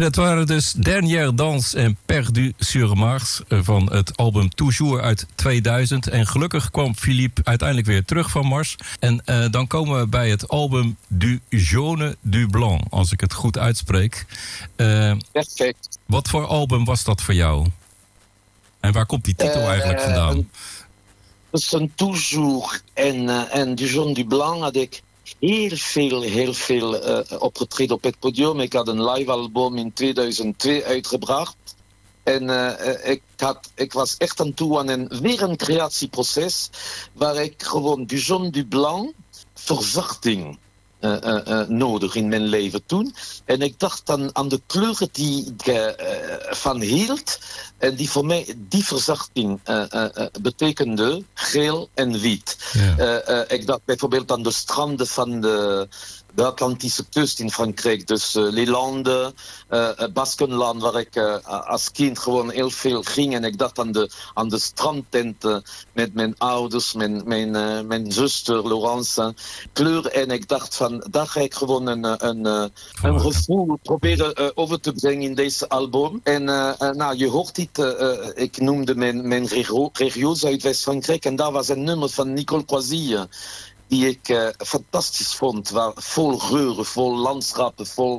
dat waren dus Dernière Danse en Perdu sur Mars van het album Toujours uit 2000. En gelukkig kwam Philippe uiteindelijk weer terug van Mars. En dan komen we bij het album Du Jaune du Blanc, als ik het goed uitspreek. Perfect. Wat voor album was dat voor jou? En waar komt die titel eigenlijk vandaan? Tussen Toujours en Du Jaune du Blanc had ik heel veel opgetreden op het podium. Ik had een live album in 2002 uitgebracht. En ik was echt aan toe aan weer een creatieproces waar ik gewoon Du Jaune du Blanc verzachting nodig in mijn leven toen. En ik dacht dan aan de kleuren die ik van hield. En die voor mij die verzachting betekende geel en wit. Ja. Ik dacht bijvoorbeeld aan de stranden van de Atlantische kust in Frankrijk. Dus Les Landes, Baskenland, waar ik als kind gewoon heel veel ging. En ik dacht aan de strandtenten met mijn ouders, mijn zuster Laurence, kleur. En ik dacht van, daar ga ik gewoon een gevoel proberen over te brengen in deze album. En je hoort dit, ik noemde mijn regio Zuidwest-Frankrijk. En daar was een nummer van Nicole Croisille die ik fantastisch vond. Vol geuren, vol landschappen, vol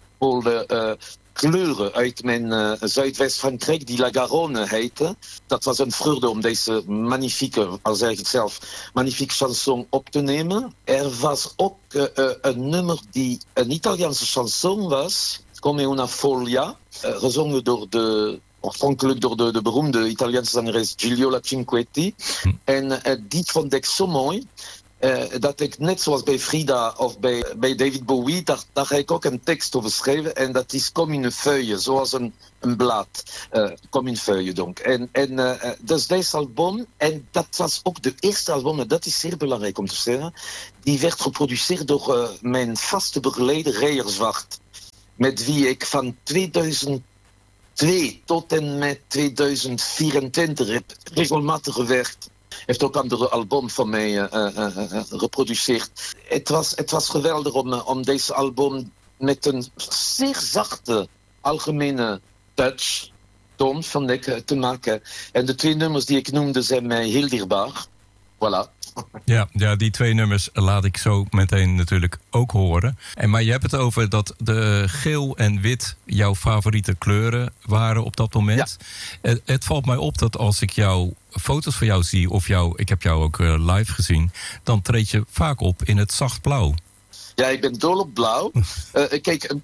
kleuren uit mijn Zuidwest-Frankrijk, die La Garonne heette. Dat was een vreugde om deze magnifieke, al zeg ik zelf, magnifieke chanson op te nemen. Er was ook een nummer die een Italiaanse chanson was, Come una foglia, gezongen oorspronkelijk door de beroemde Italiaanse zangeres Gigliola Cinquetti. En die vond ik zo mooi. Dat ik net zoals bij Frida of bij David Bowie, daar ga ik ook een tekst over schrijven. En dat is comme une feuille, zoals een blad. Comme une feuille, donc. En dus deze album, en dat was ook de eerste album, en dat is zeer belangrijk om te zeggen, die werd geproduceerd door mijn vaste begeleider Reyer Zwart. Met wie ik van 2002 tot en met 2024 heb regelmatig gewerkt. Heeft ook andere album van mij geproduceerd. Het was geweldig om deze album met een zeer zachte, algemene toon vond ik, te maken. En de 2 nummers die ik noemde zijn mij heel dierbaar. Voilà. Ja, die 2 nummers laat ik zo meteen natuurlijk ook horen. Maar je hebt het over dat de geel en wit jouw favoriete kleuren waren op dat moment. Ja. Het valt mij op dat als ik jouw foto's van jou zie, of ik heb jou ook live gezien, dan treed je vaak op in het zacht blauw. Ja, ik ben dol op blauw. Kijk,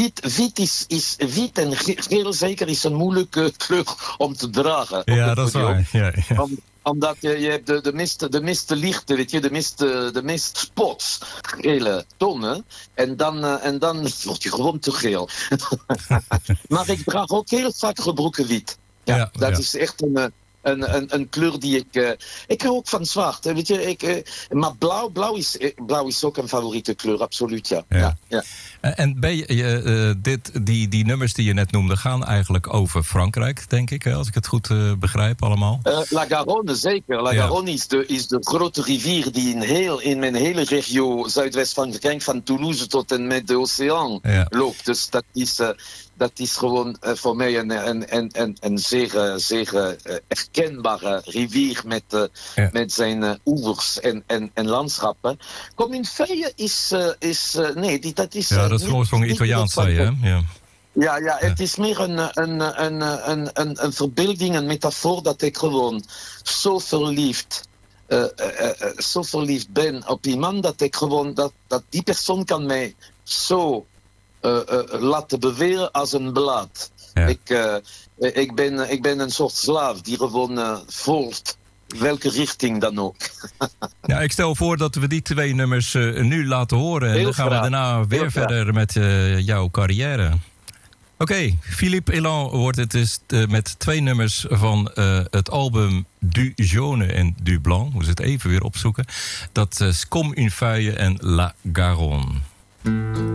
wit en geel zeker is een moeilijke kleur om te dragen. Ja, dat is waar. Ja. Omdat je hebt de meeste lichten, weet je, de meeste spots, gele tonen. En dan word je gewoon te geel. Maar ik draag ook heel vaak gebroken wit. Ja, dat is echt een kleur die ik hou ook van zwart. Hè, weet je, maar blauw is ook een favoriete kleur, absoluut, ja. En die nummers die je net noemde gaan eigenlijk over Frankrijk, denk ik, als ik het goed begrijp allemaal. La Garonne, zeker. La Garonne is de grote rivier die in mijn hele regio Zuidwest-Frankrijk, van Toulouse tot en met de oceaan loopt. Dus dat is gewoon voor mij een zeer herkenbare rivier met zijn oevers en landschappen. Comme une feuille dat is... Ja, dat is oorsprong Italiaans, zei je, hè? Ja, het is meer een verbeelding, een metafoor dat ik gewoon zo verliefd ben op iemand dat ik gewoon dat die persoon kan mij zo laten bewegen als een blad. Ja. Ik ben een soort slaaf die gewoon volgt welke richting dan ook. Ja, ik stel voor dat we die 2 nummers nu laten horen. En dan gaan we daarna weer verder met jouw carrière. Oké, Philippe Elan wordt het dus met 2 nummers van het album Du Jaune en Du Blanc. We moeten het even weer opzoeken. Dat is Comme une feuille en La Garonne.